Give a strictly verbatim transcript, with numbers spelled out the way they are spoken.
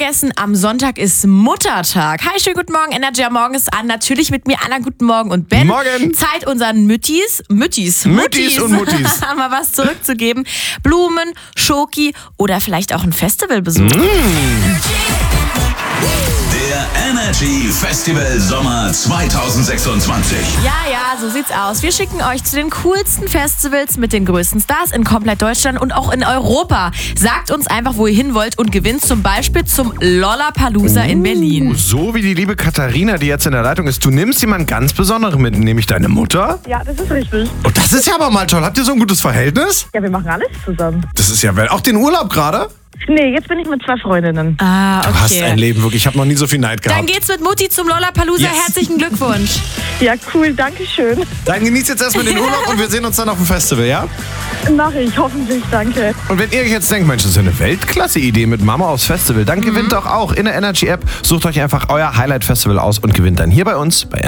vergessen, am Sonntag ist Muttertag. Hi, schönen guten Morgen, Energy am Morgen ist an. Natürlich mit mir, Anna, guten Morgen und Ben. Morgen. Zeit unseren Müttis, Müttis, Müttis und Muttis. mal was zurückzugeben. Blumen, Schoki oder vielleicht auch ein Festivalbesuch. Mm. Der Energy Festival Sommer zwanzig sechsundzwanzig. Ja, ja, so sieht's aus. Wir schicken euch zu den coolsten Festivals mit den größten Stars in komplett Deutschland und auch in Europa. Sagt uns einfach, wo ihr hin wollt und gewinnt zum Beispiel zum Lollapalooza in Berlin. So wie die liebe Katharina, die jetzt in der Leitung ist. Du nimmst jemanden ganz Besonderen mit, nämlich deine Mutter. Ja, das ist richtig. Und das ist ja aber mal toll. Habt ihr so ein gutes Verhältnis? Ja, wir machen alles zusammen. Das ist ja, auch den Urlaub gerade? Nee, jetzt bin ich mit zwei Freundinnen. Ah, okay. Du hast ein Leben, wirklich. Ich habe noch nie so viel Neid gehabt. Dann geht's mit Mutti zum Lollapalooza. Yes. Herzlichen Glückwunsch. Ja, cool, danke schön. Dann genießt jetzt erstmal den Urlaub und wir sehen uns dann auf dem Festival, ja? Mach ich, hoffentlich, danke. Und wenn ihr jetzt denkt, Mensch, das ist ja eine Weltklasse-Idee mit Mama aufs Festival, dann gewinnt doch auch in der Energy-App. Sucht euch einfach euer Highlight-Festival aus und gewinnt dann hier bei uns bei